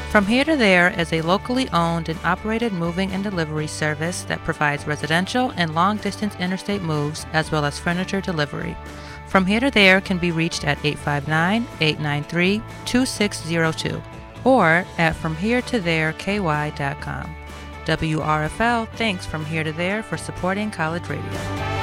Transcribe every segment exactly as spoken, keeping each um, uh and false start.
From Here to There is a locally owned and operated moving and delivery service that provides residential and long-distance interstate moves as well as furniture delivery. From Here to There can be reached at eight five nine, eight nine three, two six zero two or at from here to there k y dot com. W R F L thanks From Here to There for supporting college radio.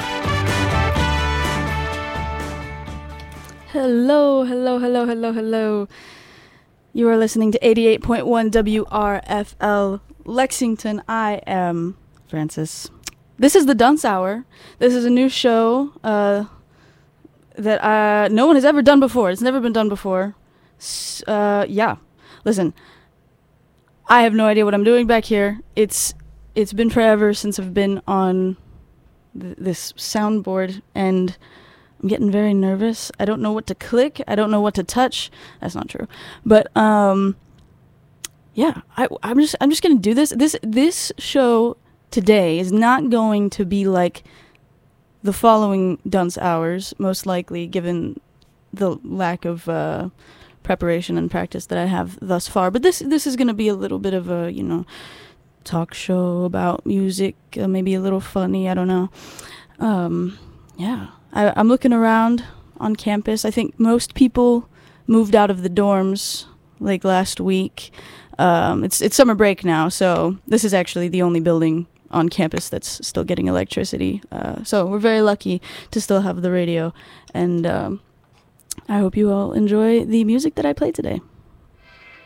Hello, hello, hello, hello, hello. You are listening to eighty-eight point one W R F L Lexington. I am Francis. This is the Dunce Hour. This is a new show uh, that uh, no one has ever done before. It's never been done before. S- uh, yeah. Listen, I have no idea what I'm doing back here. It's it's been forever since I've been on th- this soundboard, and I'm getting very nervous. I don't know what to click. I don't know what to touch. That's not true. But um, yeah, I, I'm just I'm just gonna do this. This this show today is not going to be like the following Dunce Hours, most likely, given the lack of uh, preparation and practice that I have thus far. But this this is gonna be a little bit of a you know talk show about music, uh, maybe a little funny. I don't know. Um, yeah. I, I'm looking around on campus. I think most people moved out of the dorms like last week. Um, it's it's summer break now, so this is actually the only building on campus that's still getting electricity. Uh, so we're very lucky to still have the radio, and um, I hope you all enjoy the music that I play today.